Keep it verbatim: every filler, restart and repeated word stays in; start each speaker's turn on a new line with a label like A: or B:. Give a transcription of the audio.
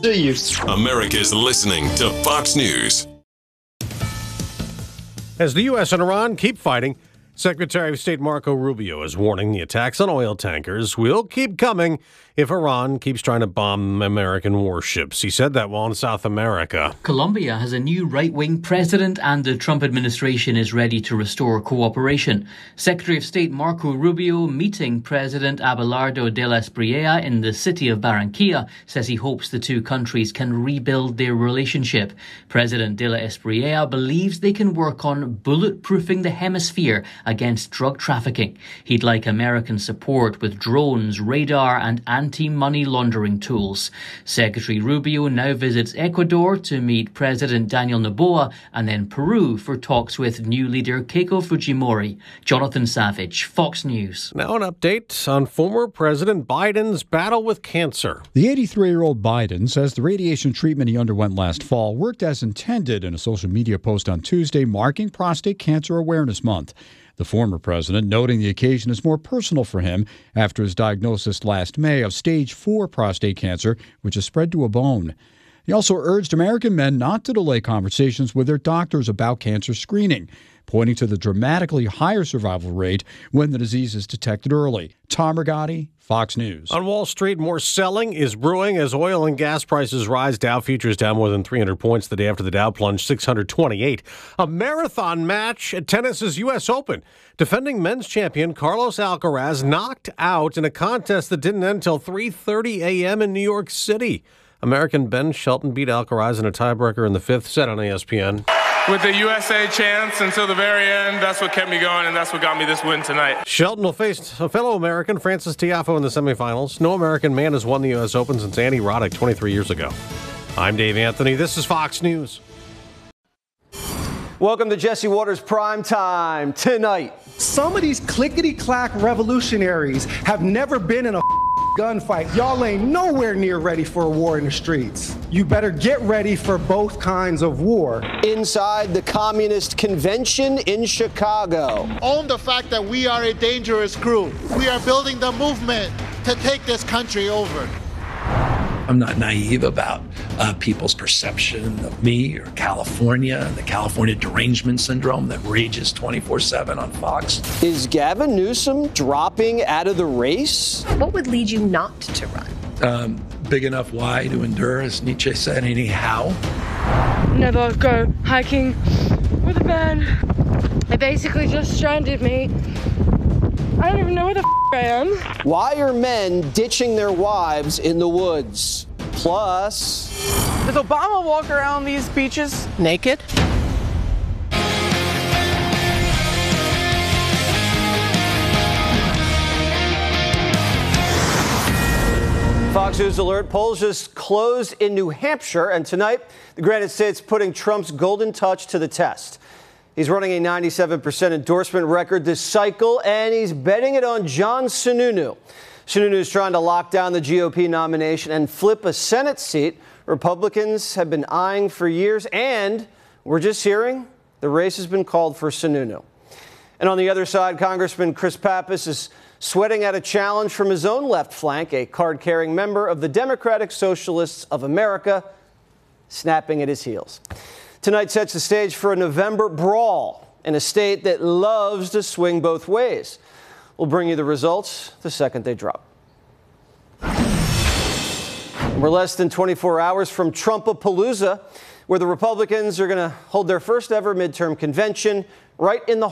A: See you.
B: America's listening to Fox News.
C: As the U S and Iran keep fighting, Secretary of State Marco Rubio is warning the attacks on oil tankers will keep coming if Iran keeps trying to bomb American warships. He said that while in South America.
D: Colombia has a new right-wing president and the Trump administration is ready to restore cooperation. Secretary of State Marco Rubio meeting President Abelardo de la Espriella in the city of Barranquilla says he hopes the two countries can rebuild their relationship. President de la Espriella believes they can work on bulletproofing the hemisphere against drug trafficking. He'd like American support with drones, radar and anti-money laundering tools. Secretary Rubio now visits Ecuador to meet President Daniel Noboa and then Peru for talks with new leader Keiko Fujimori. Jonathan Savage, Fox News.
C: Now an update on former President Biden's battle with cancer.
E: The eighty-three-year-old Biden says the radiation treatment he underwent last fall worked as intended in a social media post on Tuesday marking Prostate Cancer Awareness Month. The former president noting the occasion is more personal for him after his diagnosis last May of stage four prostate cancer, which has spread to a bone. He also urged American men not to delay conversations with their doctors about cancer screening, pointing to the dramatically higher survival rate when the disease is detected early. Tom Rigotti, Fox News.
C: On Wall Street, more selling is brewing as oil and gas prices rise. Dow futures down more than three hundred points the day after the Dow plunged six hundred twenty-eight. A marathon match at tennis's U S Open. Defending men's champion Carlos Alcaraz knocked out in a contest that didn't end until three thirty a.m. in New York City. American Ben Shelton beat Alcaraz in a tiebreaker in the fifth set on E S P N.
F: With the U S A chance until the very end, that's what kept me going, and that's what got me this win tonight.
C: Shelton will face a fellow American, Francis Tiafoe, in the semifinals. No American man has won the U S Open since Andy Roddick twenty-three years ago. I'm Dave Anthony. This is Fox News.
G: Welcome to Jesse Waters Prime Time tonight.
H: Some of these clickety-clack revolutionaries have never been in a gunfight. Y'all ain't nowhere near ready for a war in the streets. You better get ready for both kinds of war.
G: Inside the Communist Convention in Chicago.
I: Own the fact that we are a dangerous group. We are building the movement to take this country over.
J: I'm not naive about uh, people's perception of me or California, the California derangement syndrome that rages twenty-four seven on Fox.
G: Is Gavin Newsom dropping out of the race?
K: What would lead you not to run?
J: Um, big enough why to endure, as Nietzsche said, anyhow.
L: Never go hiking with a van. They basically just stranded me. I don't even know where the f*** I am.
G: Why are men ditching their wives in the woods? Plus,
M: does Obama walk around these beaches naked?
G: Fox News Alert. Polls just closed in New Hampshire, and tonight the Granite State's putting Trump's golden touch to the test. He's running a ninety-seven percent endorsement record this cycle, and he's betting it on John Sununu. Sununu's trying to lock down the G O P nomination and flip a Senate seat Republicans have been eyeing for years, and we're just hearing the race has been called for Sununu. And on the other side, Congressman Chris Pappas is sweating out a challenge from his own left flank, a card-carrying member of the Democratic Socialists of America, snapping at his heels. Tonight sets the stage for a November brawl in a state that loves to swing both ways. We'll bring you the results the second they drop. We're less than twenty-four hours from Trumpapalooza, where the Republicans are going to hold their first ever midterm convention right in the